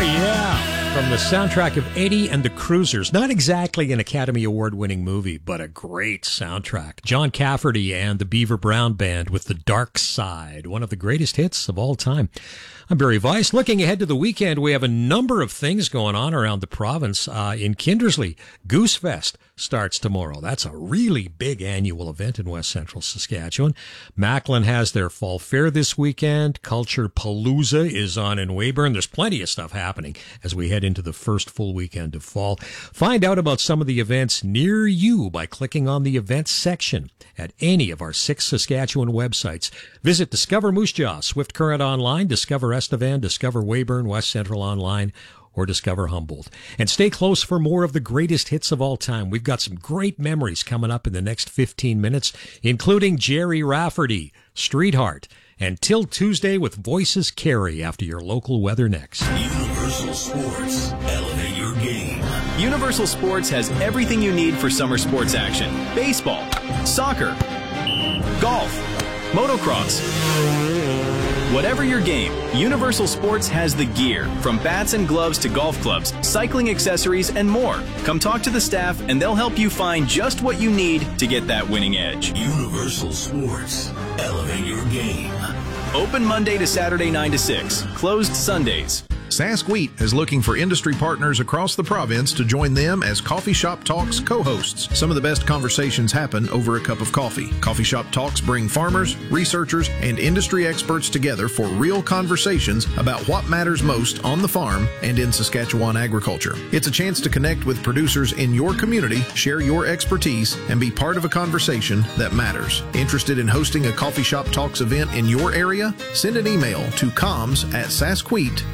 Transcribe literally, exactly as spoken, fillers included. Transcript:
yeah. From the soundtrack of Eddie and the Cruisers. Not exactly an Academy Award-winning movie, but a great soundtrack. John Cafferty and the Beaver Brown Band with The Dark Side, one of the greatest hits of all time. I'm Barry Weiss. Looking ahead to the weekend, we have a number of things going on around the province. Uh, in Kindersley, Goose Fest starts tomorrow. That's a really big annual event in West Central Saskatchewan. Macklin has their fall fair this weekend. Culture Palooza is on in Weyburn. There's plenty of stuff happening as we head into the first full weekend of fall. Find out about some of the events near you by clicking on the events section at any of our six Saskatchewan websites. Visit Discover Moose Jaw, Swift Current Online, Discover Estevan, Discover Weyburn, West Central Online, or Discover Humboldt. And stay close for more of the greatest hits of all time. We've got some great memories coming up in the next fifteen minutes, including Jerry Rafferty, Streetheart, and Till Tuesday with Voices Carry after your local weather next. Universal Sports. Elevate your game. Universal Sports has everything you need for summer sports action. Baseball, soccer, golf, motocross. Whatever your game, Universal Sports has the gear, from bats and gloves to golf clubs, cycling accessories, and more. Come talk to the staff and they'll help you find just what you need to get that winning edge. Universal Sports. Elevate your game. Open Monday to Saturday nine to six. Closed Sundays. Sask Wheat is looking for industry partners across the province to join them as Coffee Shop Talks co-hosts. Some of the best conversations happen over a cup of coffee. Coffee Shop Talks bring farmers, researchers, and industry experts together for real conversations about what matters most on the farm and in Saskatchewan agriculture. It's a chance to connect with producers in your community, share your expertise, and be part of a conversation that matters. Interested in hosting a Coffee Shop Talks event in your area? Send an email to comms at saskwheat